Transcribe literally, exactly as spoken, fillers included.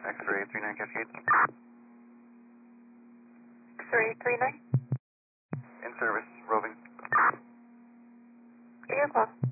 X-ray three nine Cascade. X-ray three nine. In service, roving. Your call.